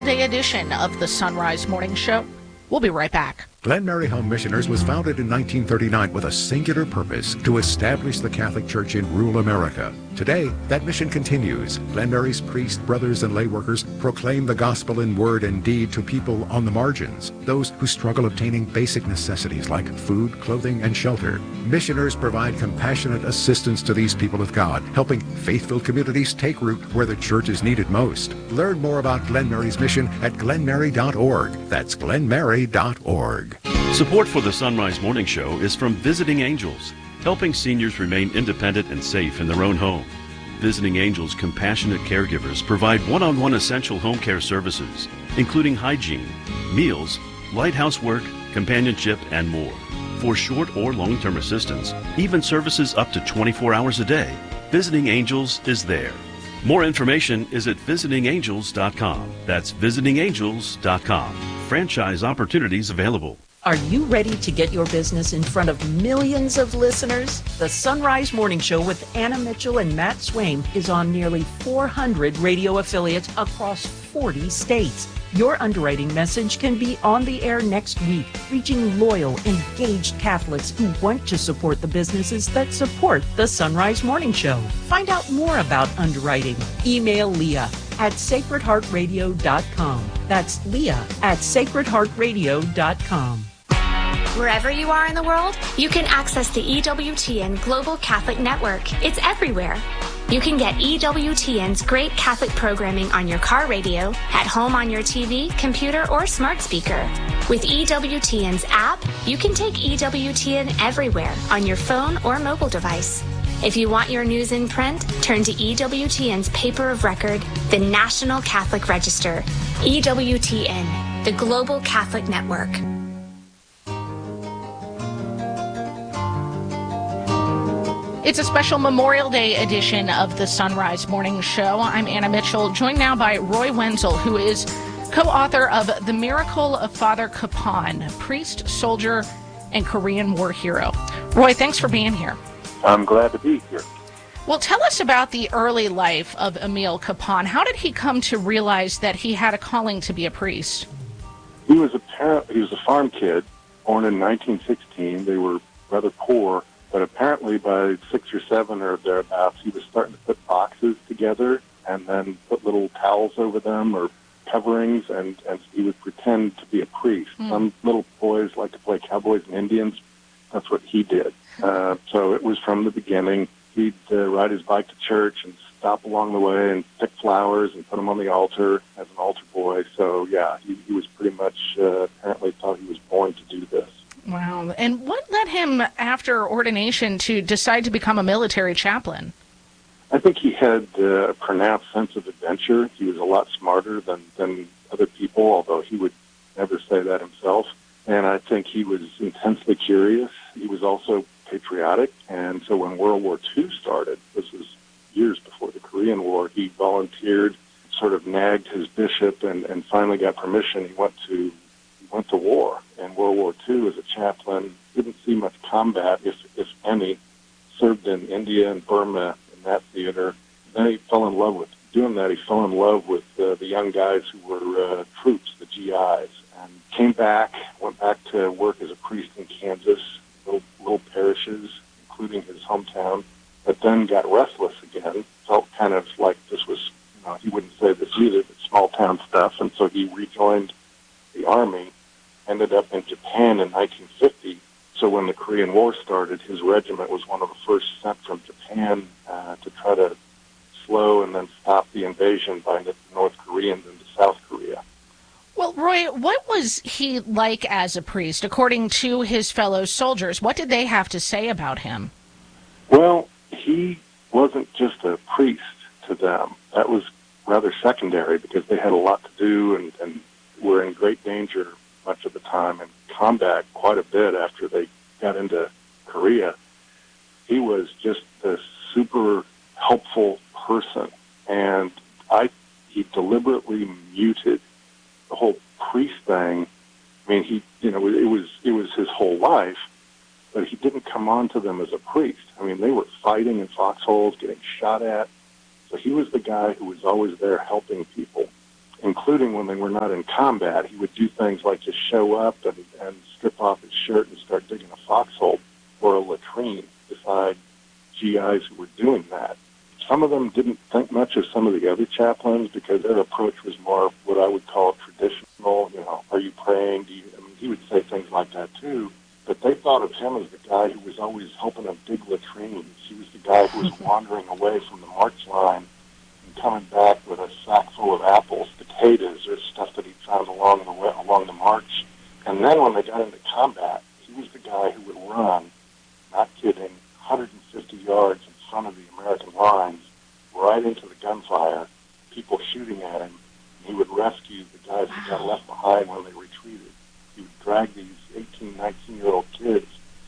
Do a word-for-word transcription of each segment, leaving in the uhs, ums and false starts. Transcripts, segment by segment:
Day edition of the Sunrise Morning Show. We'll be right back. Glen Mary Home Missioners was founded in nineteen thirty-nine with a singular purpose to establish the Catholic Church in rural America. Today, that mission continues. Glen Mary's priests, brothers, and lay workers proclaim the gospel in word and deed to people on the margins, those who struggle obtaining basic necessities like food, clothing, and shelter. Missioners provide compassionate assistance to these people of God, helping faith-filled communities take root where the church is needed most. Learn more about Glen Mary's mission at glen mary dot org. That's glen mary dot org. Support for the Sunrise Morning Show is from Visiting Angels, helping seniors remain independent and safe in their own home. Visiting Angels compassionate caregivers provide one-on-one essential home care services, including hygiene, meals, light housework, companionship, and more. For short or long-term assistance, even services up to twenty-four hours a day, Visiting Angels is there. More information is at visiting angels dot com. That's visiting angels dot com. Franchise opportunities available. Are you ready to get your business in front of millions of listeners? The Sunrise Morning Show with Anna Mitchell and Matt Swaim is on nearly four hundred radio affiliates across forty states. Your underwriting message can be on the air next week, reaching loyal, engaged Catholics who want to support the businesses that support the Sunrise Morning Show. Find out more about underwriting. Email Leah at sacred heart radio dot com. That's Leah at sacred heart radio dot com. Wherever you are in the world, you can access the E W T N Global Catholic Network. It's everywhere. You can get E W T N's great Catholic programming on your car radio, at home on your T V, computer, or smart speaker. With E W T N's app, you can take E W T N everywhere on your phone or mobile device. If you want your news in print, turn to E W T N's paper of record, the National Catholic Register. E W T N, the Global Catholic Network. It's a special Memorial Day edition of the Sunrise Morning Show. I'm Anna Mitchell, joined now by Roy Wenzel, who is co-author of The Miracle of Father Kapan, priest, soldier, and Korean War hero. Roy, thanks for being here. I'm glad to be here. Well, tell us about the early life of Emil Kapan. How did he come to realize that he had a calling to be a priest? He was a parent, he was a farm kid, born in nineteen sixteen. They were rather poor, but apparently by six or seven or thereabouts, he was starting to put boxes together and then put little towels over them or coverings, and, and he would pretend to be a priest. Mm. Some little boys like to play cowboys and Indians. That's what he did. Uh, so it was from the beginning. He'd uh, ride his bike to church and stop along the way and pick flowers and put them on the altar as an altar boy. So, yeah, he, he was pretty much uh, apparently thought he was born to do this. Wow. And what led him, after ordination, to decide to become a military chaplain? I think he had uh, a pronounced sense of adventure. He was a lot smarter than, than other people, although he would never say that himself. And I think he was intensely curious. He was also patriotic. And so when World War Two started, this was years before the Korean War, he volunteered, sort of nagged his bishop, and, and finally got permission. He went to he went to war in World War Two as a chaplain. Didn't see much combat, if if any. Served in India and Burma in that theater. Then he fell in love with doing that. He fell in love with uh, the young guys who were uh, troops, the G Is, and came back. Went back to work as a priest in Kansas, little little parishes, including his hometown. But then got restless again. Felt kind of like this was, you know, he wouldn't say this either, but small town stuff. And so he rejoined the army. Ended up in Japan in nineteen fifty. So when the Korean War started, his regiment was one of the first sent from Japan uh, to try to slow and then stop the invasion by the North Koreans into South Korea. Well, Roy, what was he like as a priest, according to his fellow soldiers? What did they have to say about him? Well, he wasn't just a priest to them. That was rather secondary because they had a lot to do and, and were in great danger much of the time, in combat quite a bit after they got into Korea. He was just a super helpful person, and I he deliberately muted the whole priest thing. I mean, he you know it was it was his whole life, but he didn't come on to them as a priest. I mean, they were fighting in foxholes, getting shot at. So he was the guy who was always there helping people. including when they were not in combat. He would do things like just show up and, and strip off his shirt and start digging a foxhole or a latrine beside G Is who were doing that. Some of them didn't think much of some of the other chaplains because their approach was more what I would call traditional. You know, are you praying? Do you, I mean, he would say things like that too. But they thought of him as the guy who was always helping them dig latrines. He was the guy who was wandering away from the march line and coming back with a sack full of apples, potatoes, or stuff that he'd found along the way, along the march. And then when they got into combat, he was the guy who would run, not kidding, one hundred fifty yards in front of the American lines, right into the gunfire, people shooting at him. He would rescue the guys who got left behind when they retreated. He would drag these eighteen, nineteen-year-old kids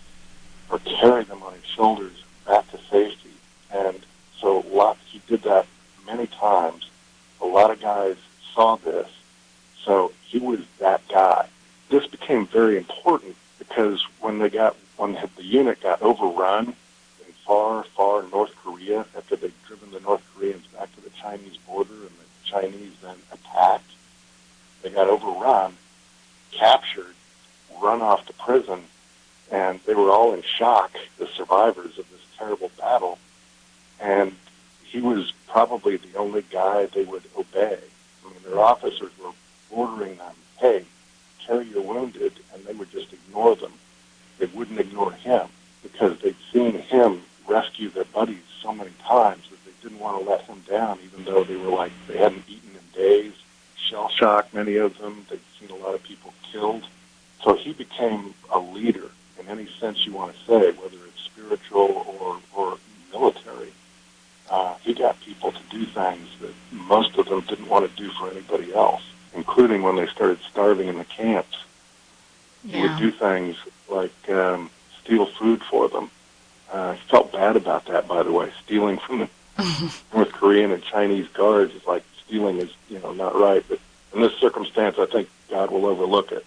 or carry them on his shoulders back to safety. And so lots, he did that many times. A lot of guys saw this. So he was that guy. This became very important because when they got, when the unit got overrun in far, far North Korea, after they'd driven the North Koreans back to the Chinese border and the Chinese then attacked, they got overrun, captured, run off to prison, and they were all in shock, the survivors of this terrible battle. And he was probably the only guy they would obey. I mean, their officers were ordering them, hey, carry your wounded, and they would just ignore them. They wouldn't ignore him because they'd seen him rescue their buddies so many times that they didn't want to let him down, even though they were like, they hadn't eaten in days, shell-shocked, many of them. They'd seen a lot of people killed. So he became a leader in any sense you want to say, whether it's spiritual or, or military. Uh, he got people to do things that most of them didn't want to do for anybody else, including when they started starving in the camps. Yeah. He would do things like um, steal food for them. Uh, he felt bad about that, by the way. Stealing from the North Korean and Chinese guards is like stealing is, you know, not right. But in this circumstance, I think God will overlook it.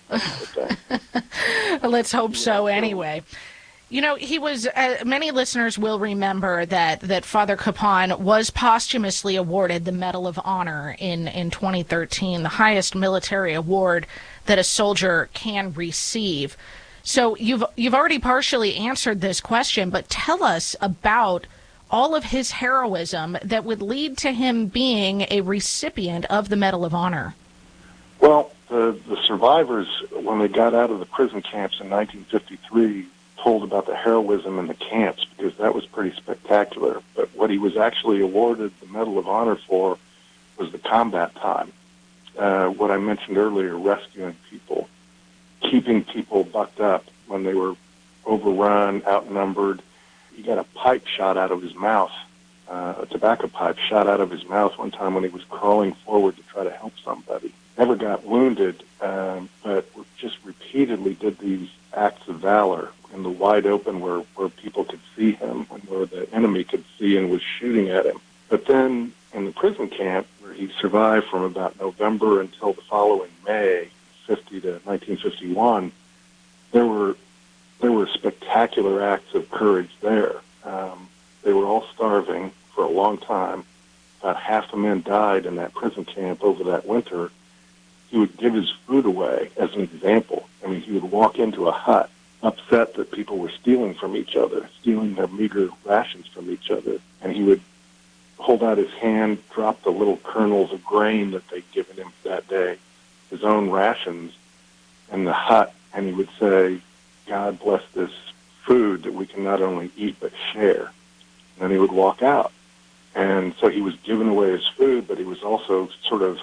Let's hope so anyway. You know, he was, uh, many listeners will remember that, that Father Capon was posthumously awarded the Medal of Honor in, in twenty thirteen, the highest military award that a soldier can receive. So you've, you've already partially answered this question, but tell us about all of his heroism that would lead to him being a recipient of the Medal of Honor. Well, the, the survivors, when they got out of the prison camps in nineteen fifty-three, told about the heroism in the camps because that was pretty spectacular. But what he was actually awarded the Medal of Honor for was the combat time. Uh, what I mentioned earlier, rescuing people, keeping people bucked up when they were overrun, outnumbered. He got a pipe shot out of his mouth, uh, a tobacco pipe shot out of his mouth one time when he was crawling forward to try to help somebody. Never got wounded, um, but just repeatedly did these acts of valor in the wide open where, where people could see him and where the enemy could see and was shooting at him. But then in the prison camp, where he survived from about November until the following May, fifty to nineteen fifty-one, there were there were spectacular acts of courage there. Um, they were all starving for a long time. About half the men died in that prison camp over that winter. He would give his food away as an example. I mean, he would walk into a hut, upset that people were stealing from each other, stealing their meager rations from each other, and he would hold out his hand, drop the little kernels of grain that they'd given him that day, his own rations, in the hut, and he would say, God bless this food that we can not only eat but share. And then he would walk out. And so he was giving away his food, but he was also sort of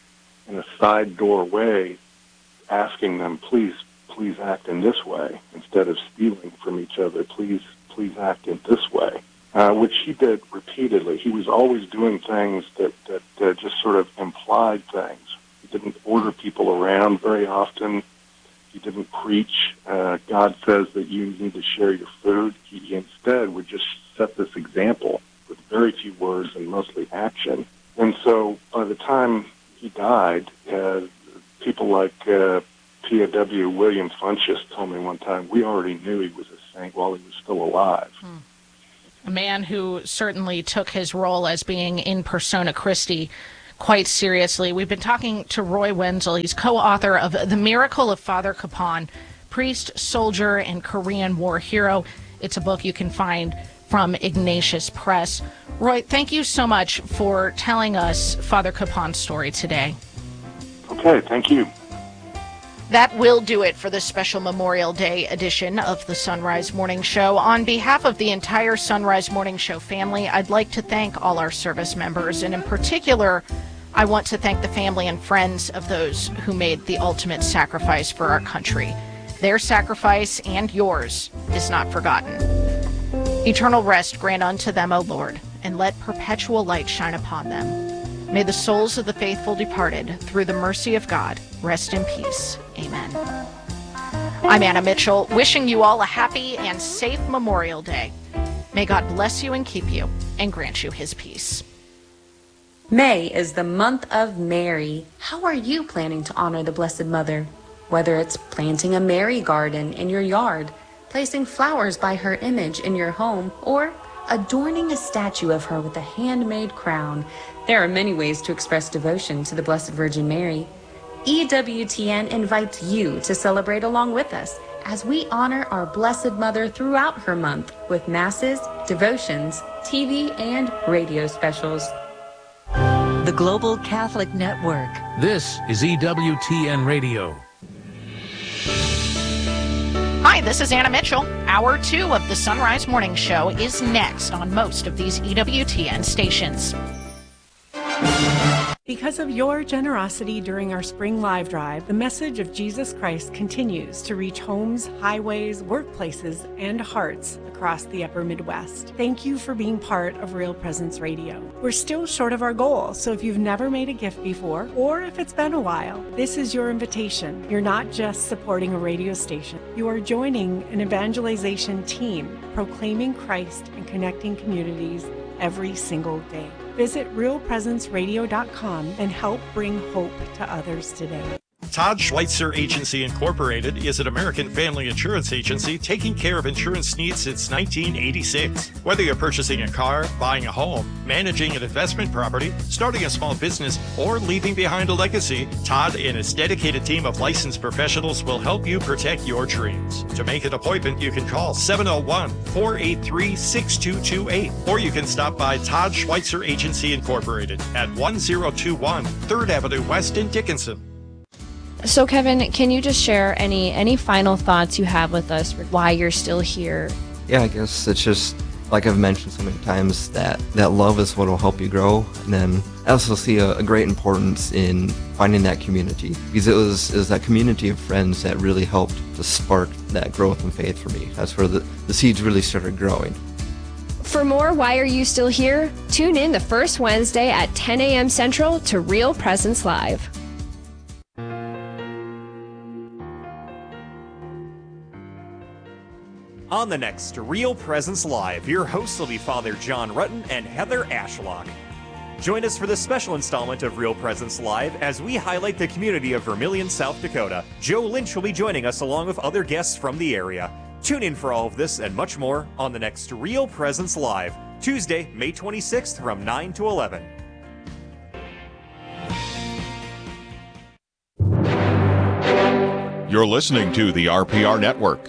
in a side door way asking them, please, please act in this way instead of stealing from each other. Please, please act in this way, uh, which he did repeatedly. He was always doing things that, that uh, just sort of implied things. He didn't order people around very often. He didn't preach. Uh, God says that you need to share your food. He, he instead would just set this example with very few words and mostly action. And so by the time he died, uh, people like uh, P O W William Funchess told me one time, we already knew he was a saint while he was still alive. Hmm. A man who certainly took his role as being in persona Christi quite seriously. We've been talking to Roy Wenzel. He's co-author of The Miracle of Father Kapaun, Priest, Soldier, and Korean War Hero. It's a book you can find from Ignatius Press. Roy, thank you so much for telling us Father Kapaun's story today. Okay, thank you. That will do it for this special Memorial Day edition of the Sunrise Morning Show. On behalf of the entire Sunrise Morning Show family, I'd like to thank all our service members, and in particular, I want to thank the family and friends of those who made the ultimate sacrifice for our country. Their sacrifice and yours is not forgotten. Eternal rest grant unto them, O Lord, and let perpetual light shine upon them. May the souls of the faithful departed, through the mercy of God, rest in peace. Amen. I'm Anna Mitchell, wishing you all a happy and safe Memorial Day. May God bless you and keep you, and grant you his peace. May is the month of Mary. How are you planning to honor the Blessed Mother? Whether it's planting a Mary garden in your yard, placing flowers by her image in your home, or adorning a statue of her with a handmade crown, there are many ways to express devotion to the Blessed Virgin Mary. E W T N invites you to celebrate along with us as we honor our Blessed Mother throughout her month with masses, devotions, T V, and radio specials. The Global Catholic Network. This is E W T N Radio. Hi, this is Anna Mitchell. Hour two of the Sunrise Morning Show is next on most of these E W T N stations. Because of your generosity during our spring live drive, the message of Jesus Christ continues to reach homes, highways, workplaces, and hearts across the upper Midwest. Thank you for being part of Real Presence Radio. We're still short of our goal, so if you've never made a gift before, or if it's been a while, this is your invitation. You're not just supporting a radio station. You are joining an evangelization team proclaiming Christ and connecting communities every single day. Visit real presence radio dot com and help bring hope to others today. Todd Schweitzer Agency Incorporated is an American family insurance agency taking care of insurance needs since nineteen eighty-six. Whether you're purchasing a car, buying a home, managing an investment property, starting a small business, or leaving behind a legacy, Todd and his dedicated team of licensed professionals will help you protect your dreams. To make an appointment, you can call seven oh one, four eight three, six two two eight, or you can stop by Todd Schweitzer Agency Incorporated at one oh two one third Avenue West in Dickinson. So, Kevin, can you just share any any final thoughts you have with us for why you're still here? Yeah, I guess it's just, like I've mentioned so many times, that, that love is what will help you grow. And then I also see a, a great importance in finding that community, because it was, it was that community of friends that really helped to spark that growth in faith for me. That's where the, the seeds really started growing. For more Why Are You Still Here? Tune in the first Wednesday at ten a.m. Central to Real Presence Live. On the next Real Presence Live, your hosts will be Father John Rutten and Heather Ashlock. Join us for this special installment of Real Presence Live as we highlight the community of Vermillion, South Dakota. Joe Lynch will be joining us along with other guests from the area. Tune in for all of this and much more on the next Real Presence Live, Tuesday, May twenty-sixth from nine to eleven. You're listening to the R P R Network.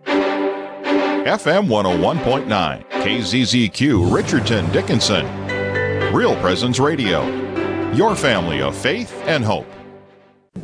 F M one oh one point nine, K Z Z Q, Richardson, Dickinson. Real Presence Radio. Your family of faith and hope.